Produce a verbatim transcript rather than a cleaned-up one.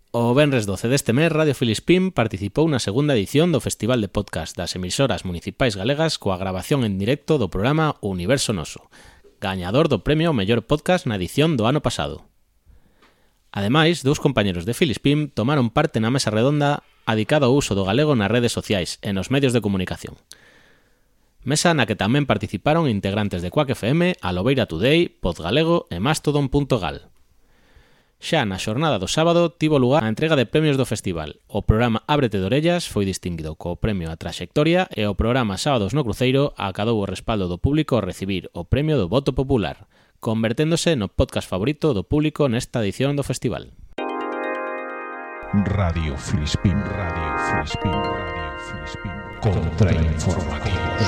O venres doce deste mes, Radio Filispín participou na segunda edición do Festival de Podcast das emisoras municipais galegas coa grabación en directo do programa Universo Noso, gañador do premio ao mellor podcast na edición do ano pasado. Ademais, dous compañeros de Filispín tomaron parte na mesa redonda adicada ao uso do galego nas redes sociais e nos medios de comunicación. Mesa na que tamén participaron integrantes de Quack F M, Alobeira Today, Podgalego e Mastodon punto gal. Xa na xornada do sábado tivo lugar a entrega de premios do festival. O programa Ábrete de Orellas foi distinguido co premio a Traxectoria e o programa Sábados no Cruceiro acadou o respaldo do público ao recibir o premio do voto popular, converténdose no podcast favorito do público nesta edición do festival. Radio Filispín, Radio Filispín, Radio Filispín. Contrainformativos.